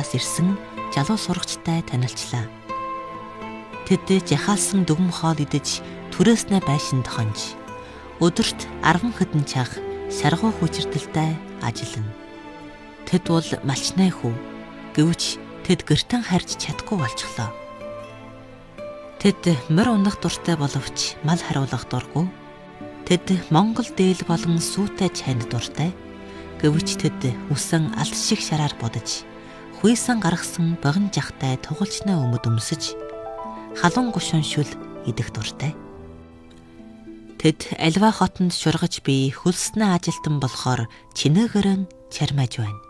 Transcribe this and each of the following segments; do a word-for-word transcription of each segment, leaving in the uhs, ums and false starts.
байхаас ирсэн залуу сурагчтай танилцлаа. Тэд жахаалсан дүгм хоол идэж түрээснээ байшин тохонж өдөрт арван хэдэн цаг шаргуу хүчирдэлтэй ажиллана. Тэд бол малчнай хүү, гэвч тэд гэртэн харж чадахгүй болчихлоо. Тэд морь унах дуртай боловч мал харуулах дургүй. Тэд Монгол дээл болон сүйтэй чанд дуртай. Гэвч тэд үсэн алс шиг шараар бодож, хуйсан гаргасан богино жахтай тугалчнаа өмд өмсөж, халуун гушуун шүл идэх дуртай. Тэд альва хотонд шургаж би хөлснөө ажилтан болохоор чинээгэрэн чармааж байна.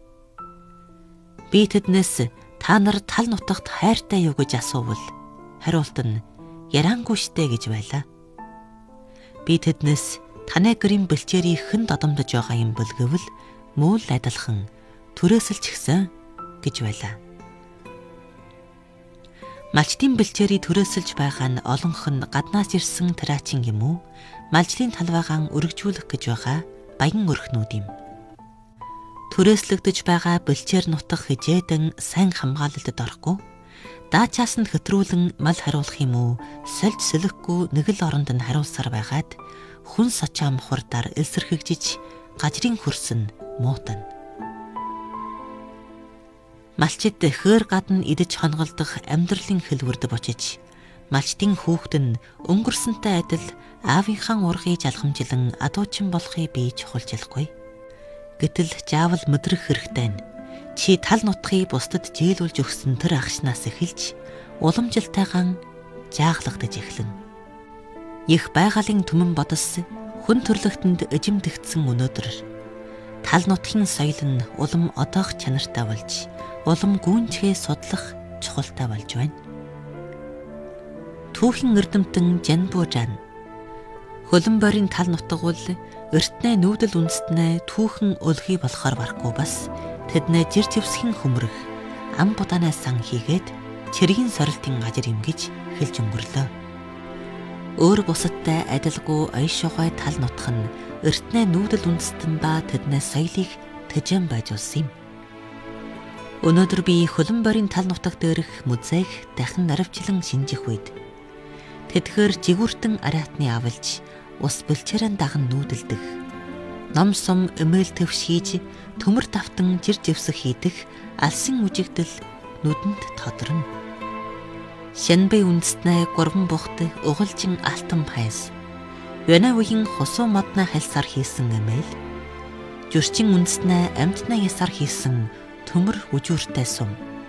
Би тэднээс та нар тал нутагт хайртай юу гэж асуувал хариулт нь яраангүй штэ гэж байлаа. Би тэднээс танай гэрийн бэлчээрийг хэн додомдож байгаа юм бол гэвэл мөн л адилхан түрээсэлч гисэн гэж байлаа. Малчдын бэлчээрийг түрээсэлж байгаа нь олонх нь гаднаас ирсэн траачин юм уу? Малжлын талбайгаан өргөжүүлэх гэж байгаа баян өрхнүүд юм. Түрээслэгдэж байгаа бэлчээр нутаг хижээдэн сайн хамгаалалтад орохгүй. Даачаас нь хөтрүүлэн мал харуулах юм уу? Сольж сөлөхгүй нэг л оронд нь харуулсаар байгаад хүн сочоо мухардаар элсэрхэгжиж гажрын хөрсөн муутан. Малчид хөөр гадна идэж хонголдох амьдралын хэлбэрд бочиж, малчдын хүүхэд нь өнгөрсөнтэй адил аавынхаа ургыг жалгамжлан адуучин болохыг би чухалжилахгүй. Гэтэл заавал мэдрэх хэрэгтэй нь чи тал нутгийг бусдад жийлүүлж өгсөн тэр агшнаас эхэлж уламжилтайгаан жааглагдаж эхлэн. Их байгалийн түмэн бодос хүн төрлөختөнд эжимдэгдсэн өнөөдөр тал нутгийн соёл нь улам одоох чанартай болж, улам гүнжгээ судлах чухалтай болж байна. Түүхийн эрдэмтэн Жанбужан хөлөн борийн тал нутаг бол эртнээ нүүдэл үндэстнээ түүхэн өлгий болохоор барахгүй бас тэднээ жир зэвсгийн хөмрөх ам будаанаас сан хийгээд чиргийн сорилтын гажир юм гэж хэлж өнгөрлөө. Өөр бусадтай адилгүй ойшоогой тал нутах нь эртнээ нүүдэл үндэстэн ба тэднээ соёлыг тэжээн байжулсан юм. Өнөөдөр би хөлөн борийн тал нутаг дээрх музейг дахин наривчлан шинжих үед тэдгээр жигүүртэн ариатны авалж ус бэлчээрэн даган нүүдэлдэх, ном сум эмээл төвш хийж төмөр давтан жир зэвсэг хийдэх алсын үжигдэл нүдэнд тодорно. Шэнбэй үндэстнээ гурван бухт угалжин алтан пайс, Вянавигийн хусуу модны хальсаар хийсэн эмээл, жүрчин үндэстнээ амьтны ясаар хийсэн төмөр үжүүртэй сум.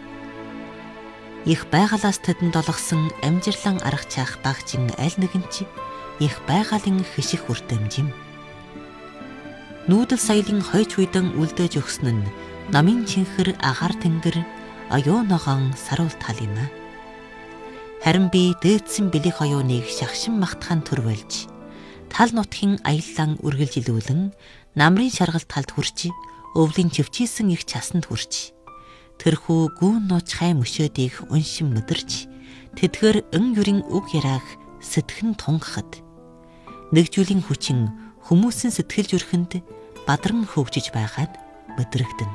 Их байгалаас тэдэнд олгосон амжирлан аргачих багжин аль нэгэн чи их байгалийн хиших хүртэмжим. Нүүдэл соёлын хойч үйдэн үлдээж өгсөн нь намын чинхэр агаар тэнгэр оюу ногоон саруул тал юм а. Харин би дээдсэн бэлих оюуныг шахшин махтахын төр болж тал нутгийн аяллаан үргэлжилүүлэн намрын шаргалт талд хүрч өвлийн чөвчийсэн их часанд хүрч тэрхүү гүүн нууч хай мөшөөдийг уншин мэдэрч тэдгээр өн юрийн үг яриаг сэтгэн тунгахад нэгжүүлийн хүчин хүмүүсийн сэтгэл зүрхэнд бадран хөгжиж байгаад мэдрэгдэн.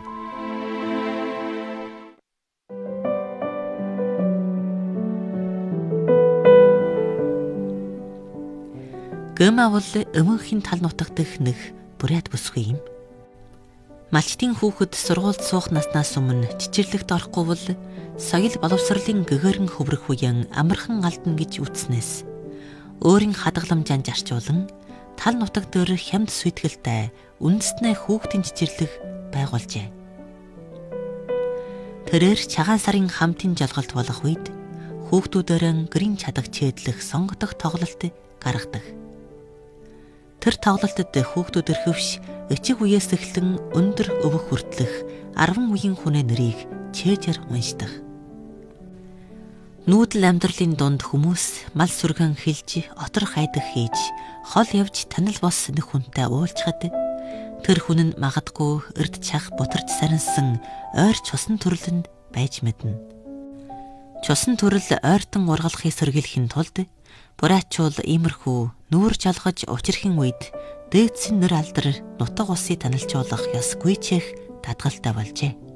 Гэмавал өмөнхийн тал нутаг дэх нэг бүрээд бүсгүй юм. Малчдын хүүхэд сургуульд суух наснаас өмнө чичирлэгт орохгүй бол соёл боловсролын гэгэрэн хөврөх үеэн амархан алдна гэж үтснээс өөрийн хадгаламжаан зарчуулан тал нутаг дээр хямд сүйтгэлтэй үндэстнээ хүүхдийн чичирлэг байгуулжээ. Тэрээр цагаан сарын хамтын жолголт болох үед хүүхдүүдээр гэрийн чадах чийдлэх сонгодох тоглолт гаргадаг. Тэр тоглолтод хүүхдүүд өрхөвш эцэг үеэс эхлэн өндөр өвөх хүртэлх арван үеийн хүнээ нэрийг чэжээр уншдаг. Нүүдэл амьдралын дунд хүмүүс мал сүргэн хилж, отор хайдаг хийж, хол явж танил бос нэг хүнтэй уулзахад тэр хүн нь магадгүй эрд чах бутарч сарнсан ойр чусан төрлөнд байж мэднэ. Чусан төрөл ойртон ургалахыг сэргийлэхийн тулд бураачул иймэрхүү нүүр жалгаж учирхийн үед дээдсэн нэр алдар нутаг усыг танилцуулах ёс гүйчих татгалтай болжээ.